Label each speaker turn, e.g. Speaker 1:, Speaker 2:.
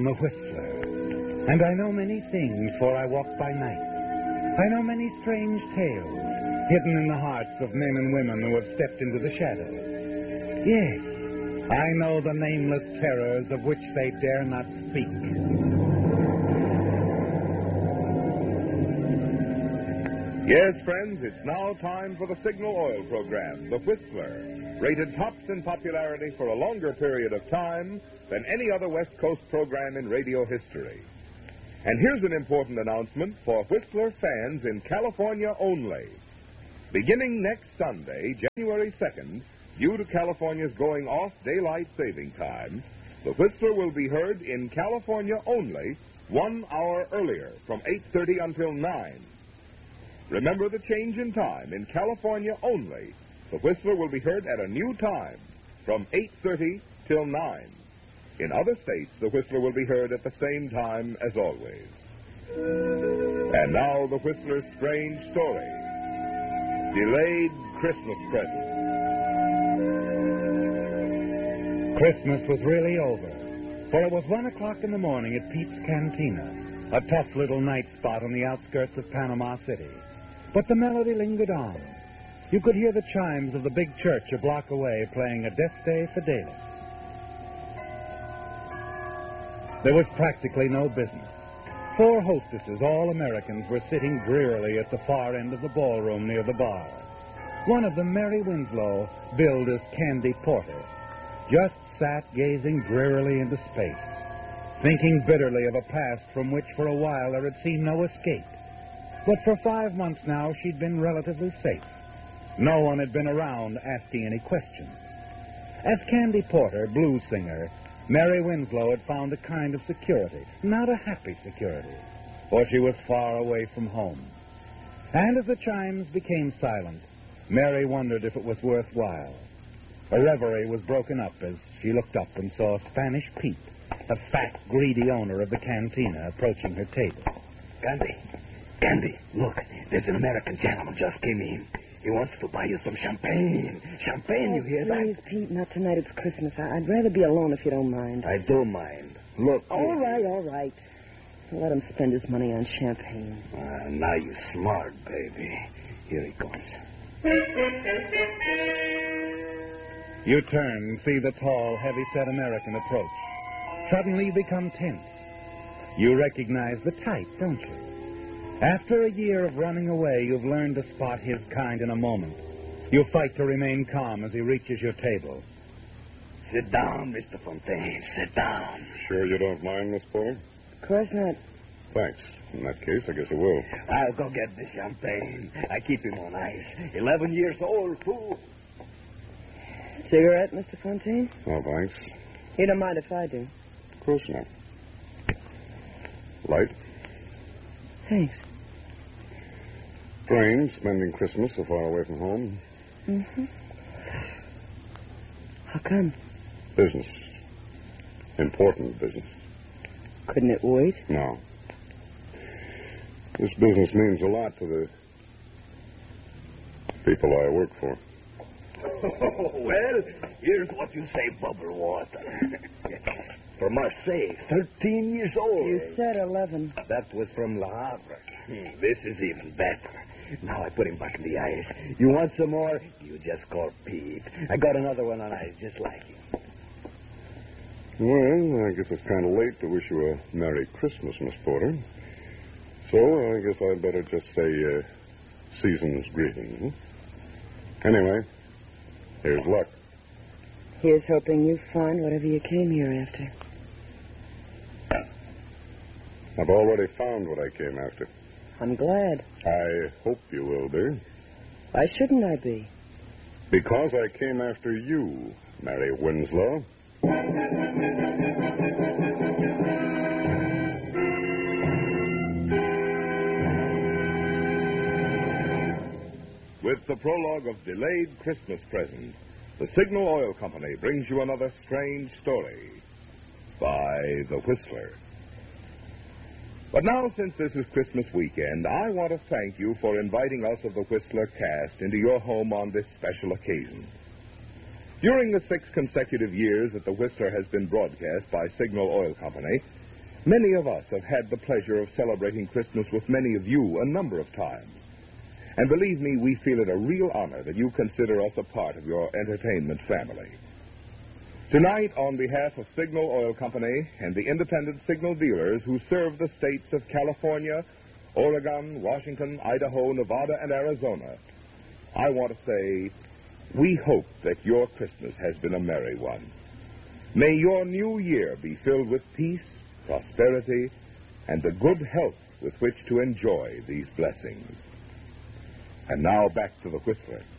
Speaker 1: am the Whistler, and I know many things, for I walk by night. I know many strange tales, hidden in the hearts of men and women who have stepped into the shadows. Yes, I know the nameless terrors of which they dare not speak.
Speaker 2: Yes, friends, it's now time for the Signal Oil program, The Whistler, rated tops in popularity for a longer period of time than any other West Coast program in radio history. And here's an important announcement for Whistler fans in California only. Beginning next Sunday, January 2nd, due to California's going off daylight saving time, the Whistler will be heard in California only 1 hour earlier, from 8:30 until 9. Remember the change in time. In California only, the Whistler will be heard at a new time, from 8:30 till 9. In other states, the Whistler will be heard at the same time as always. And now, the Whistler's strange story. Delayed Christmas present.
Speaker 1: Christmas was really over, for it was 1 o'clock in the morning at Pete's Cantina, a tough little night spot on the outskirts of Panama City. But the melody lingered on. You could hear the chimes of the big church a block away playing Adeste Fidelis. There was practically no business. 4 hostesses, all Americans, were sitting drearily at the far end of the ballroom near the bar. One of them, Mary Winslow, billed as Candy Porter, just sat gazing drearily into space, thinking bitterly of a past from which for a while there had seemed no escape. But for 5 months now, she'd been relatively safe. No one had been around asking any questions. As Candy Porter, blues singer, Mary Winslow had found a kind of security, not a happy security, for she was far away from home. And as the chimes became silent, Mary wondered if it was worthwhile. Her reverie was broken up as she looked up and saw Spanish Pete, a fat, greedy owner of the cantina, approaching her table.
Speaker 3: Candy, look, there's an American gentleman just came in. He wants to buy you some champagne. Champagne, you hear that?
Speaker 4: Please, Pete, not tonight. It's Christmas. I'd rather be alone if you don't mind.
Speaker 3: I do mind. Look.
Speaker 4: All right. Let him spend his money on champagne.
Speaker 3: Now you're smart, baby. Here he comes.
Speaker 1: You turn and see the tall, heavy-set American approach. Suddenly you become tense. You recognize the type, don't you? After a year of running away, you've learned to spot his kind in a moment. You fight to remain calm as he reaches your table.
Speaker 3: Sit down, Mr. Fontaine. Sit down.
Speaker 5: Sure you don't mind, Miss Porter?
Speaker 4: Of course not.
Speaker 5: Thanks. In that case, I guess I will.
Speaker 3: I'll go get the champagne. I keep him on ice. 11 years old, fool.
Speaker 4: Cigarette, Mr. Fontaine?
Speaker 5: Oh, thanks.
Speaker 4: You don't mind if I do?
Speaker 5: Of course not. Light?
Speaker 4: Thanks.
Speaker 5: Strange, spending Christmas so far away from home.
Speaker 4: Mm-hmm. How come?
Speaker 5: Business. Important business.
Speaker 4: Couldn't it wait?
Speaker 5: No. This business means a lot to the people I work for.
Speaker 3: Well, here's what you say, bubble water. From Marseille, 13 years old.
Speaker 4: You said 11.
Speaker 3: That was from Le Havre. This is even better. Now I put him back in the ice. You want some more? You just call Pete. I got another one on ice just like him.
Speaker 5: Well, I guess it's kind of late to wish you a Merry Christmas, Miss Porter. So I guess I'd better just say season's greetings. Anyway, here's luck.
Speaker 4: Here's hoping you find whatever you came here after.
Speaker 5: I've already found what I came after.
Speaker 4: I'm glad.
Speaker 5: I hope you will be.
Speaker 4: Why shouldn't I be?
Speaker 5: Because I came after you, Mary Winslow.
Speaker 2: With the prologue of Delayed Christmas Present, the Signal Oil Company brings you another strange story by The Whistler. But now, since this is Christmas weekend, I want to thank you for inviting us of the Whistler cast into your home on this special occasion. During the 6 consecutive years that the Whistler has been broadcast by Signal Oil Company, Many of us have had the pleasure of celebrating Christmas with many of you a number of times. And believe me, we feel it a real honor that you consider us a part of your entertainment family. Tonight, on behalf of Signal Oil Company and the independent signal dealers who serve the states of California, Oregon, Washington, Idaho, Nevada, and Arizona, I want to say, we hope that your Christmas has been a merry one. May your new year be filled with peace, prosperity, and the good health with which to enjoy these blessings. And now back to the Whistler.